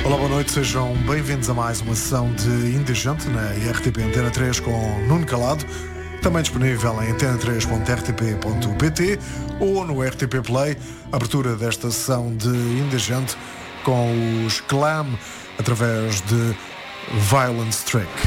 Olá, boa noite, sejam bem-vindos a mais uma sessão de Indecente na RTP Antena 3 com Nuno Calado, também disponível em antena3.rtp.pt ou no RTP Play. Abertura desta sessão de Indecente com os Clam através de Violence Trick.